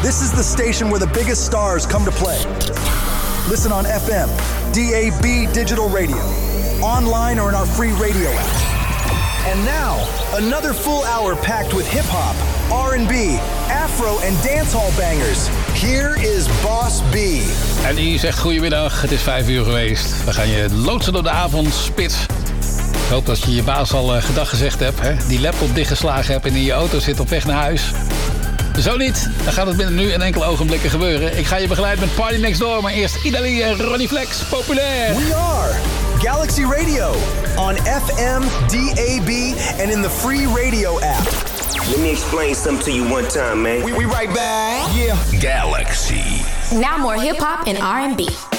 This is the station where the biggest stars come to play. Listen on FM, DAB digital radio, online or in our free radio app. And now, another full hour packed with hip-hop, R&B, afro en dancehall bangers. Here is Boss B. En die zegt goedemiddag, het is 5 uur geweest. We gaan je loodsen door de avondspits. Ik hoop dat je je baas al gedag gezegd hebt, hè? Die laptop dichtgeslagen hebt en in je auto zit op weg naar huis. Zo niet, dan gaat het binnen nu in enkele ogenblikken gebeuren. Ik ga je begeleiden met Party Next Door, maar eerst Idali en Ronnie Flex, populair. We are Galaxy Radio on FM, DAB and in the free radio app. Let me explain something to you one time, man. We right back. Yeah. Galaxy. Now more hip-hop and R&B.